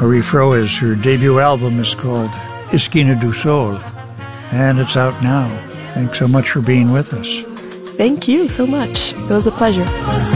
Marie Froes, her debut album is called Esquina do Sol, and it's out now. Thanks so much for being with us. Thank you so much. It was a pleasure.